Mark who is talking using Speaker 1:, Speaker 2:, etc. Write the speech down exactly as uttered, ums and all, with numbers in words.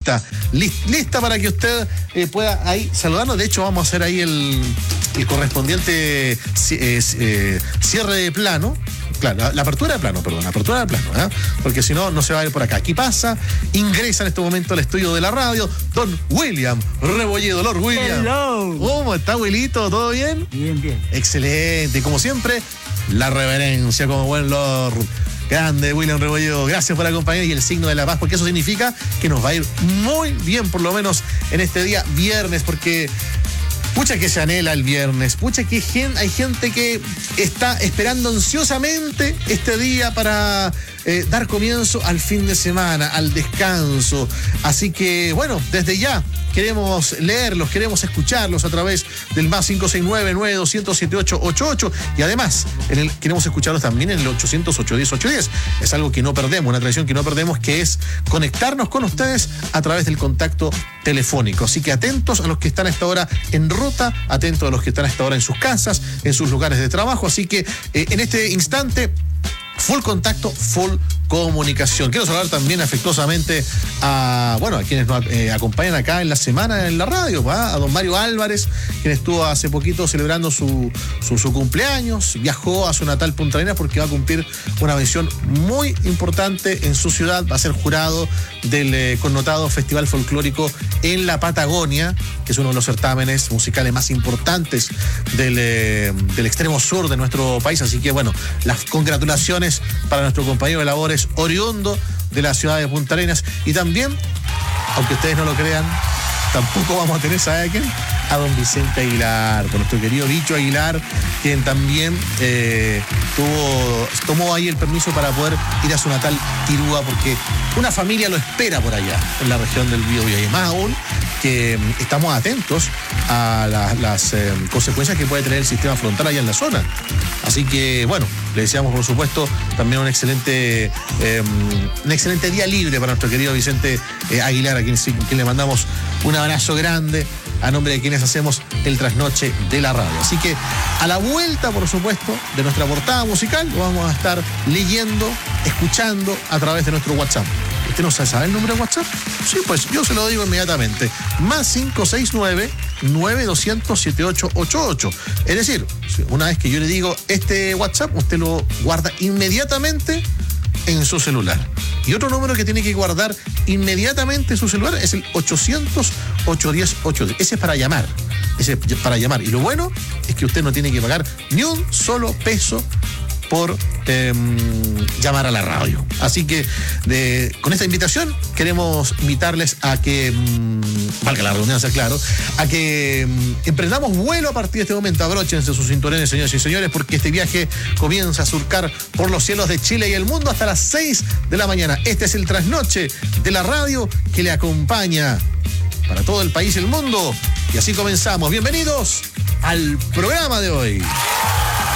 Speaker 1: lista, lista para que usted eh, pueda ahí saludarnos. De hecho, vamos a hacer ahí el, el correspondiente eh, eh, cierre de plano. Claro, la, la apertura de plano, perdón, la apertura de plano, ¿eh? Porque si no, no se va a ir por acá. Aquí pasa, ingresa en este momento al estudio de la radio, don William Rebolledo. Lord William.
Speaker 2: Hello.
Speaker 1: ¿Cómo está, abuelito? ¿Todo bien?
Speaker 2: Bien, bien.
Speaker 1: Excelente. Como siempre, la reverencia como buen Lord. Grande, William Rebolledo. Gracias por acompañar y el signo de la paz, porque eso significa que nos va a ir muy bien, por lo menos en este día viernes, porque... Pucha que se anhela el viernes, pucha que hay gente que está esperando ansiosamente este día para eh, dar comienzo al fin de semana, al descanso. Así que, bueno, desde ya queremos leerlos, queremos escucharlos a través del más cinco seis nueve, nueve dos cero siete ocho ocho ocho y además en el, queremos escucharlos también en el ochocientos, ochocientos diez, ochocientos diez. Es algo que no perdemos, una tradición que no perdemos, que es conectarnos con ustedes a través del contacto telefónico. Así que atentos a los que están a esta hora en ruta, atentos a los que están a esta hora en sus casas, en sus lugares de trabajo. Así que eh, en este instante, full contacto, full comunicación. Quiero saludar también afectuosamente a, bueno, a quienes nos eh, acompañan acá en la semana en la radio, ¿va? A don Mario Álvarez, quien estuvo hace poquito celebrando su, su, su cumpleaños, viajó a su natal Punta Arenas porque va a cumplir una misión muy importante en su ciudad, va a ser jurado del eh, connotado Festival Folclórico en la Patagonia, que es uno de los certámenes musicales más importantes del, eh, del extremo sur de nuestro país, así que bueno, las congratulaciones para nuestro compañero de labores oriundo de la ciudad de Punta Arenas. Y también, aunque ustedes no lo crean, tampoco vamos a tener, ¿sabe quién? A don Vicente Aguilar, por nuestro querido Bicho Aguilar, quien también eh, tuvo, tomó ahí el permiso para poder ir a su natal Tirúa, porque una familia lo espera por allá, en la región del Biobío. Y más aún, que eh, estamos atentos a la, las eh, consecuencias que puede tener el sistema frontal allá en la zona. Así que, bueno, le deseamos, por supuesto, también un excelente eh, un excelente día libre para nuestro querido Vicente eh, Aguilar, a quien, a quien le mandamos un abrazo grande a nombre de quienes hacemos el trasnoche de la radio. Así que a la vuelta, por supuesto, de nuestra portada musical, lo vamos a estar leyendo, escuchando a través de nuestro WhatsApp. ¿Usted no sabe el número de WhatsApp? Sí, pues yo se lo digo inmediatamente. Más cinco seis nueve, nueve dos cero cero, siete ocho ocho ocho. Es decir, una vez que yo le digo este WhatsApp, usted lo guarda inmediatamente en su celular. Y otro número que tiene que guardar inmediatamente en su celular es el ochocientos, ochocientos diez, ochocientos diez. Ese es para llamar. Ese es para llamar. Y lo bueno es que usted no tiene que pagar ni un solo peso por eh, llamar a la radio. Así que de, con esta invitación queremos invitarles a que, mmm, valga la redundancia, claro, a que mmm, emprendamos vuelo a partir de este momento. Abróchense sus cinturones, señores y señores, porque este viaje comienza a surcar por los cielos de Chile y el mundo hasta las seis de la mañana. Este es el trasnoche de la radio que le acompaña para todo el país y el mundo. Y así comenzamos. Bienvenidos al programa de hoy.